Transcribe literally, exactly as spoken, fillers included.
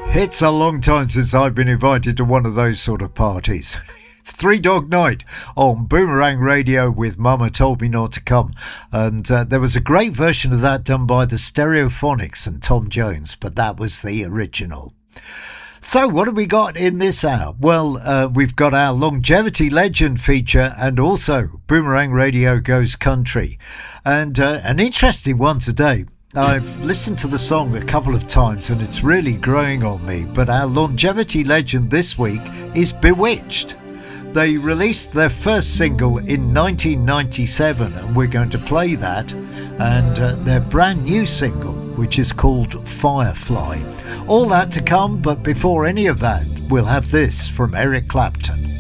It's a long time since I've been invited to one of those sort of parties. It's Three Dog Night on Boomerang Radio with Mama Told Me Not to Come. And uh, there was a great version of that done by the Stereophonics and Tom Jones, but that was the original. So what have we got in this hour? Well, uh, we've got our Longevity Legend feature and also Boomerang Radio Goes Country. And uh, an interesting one today. I've listened to the song a couple of times and it's really growing on me, but our Longevity Legend this week is Bewitched. They released their first single in nineteen ninety-seven and we're going to play that, and uh, their brand new single, which is called Firefly. All that to come, but before any of that, we'll have this from Eric Clapton.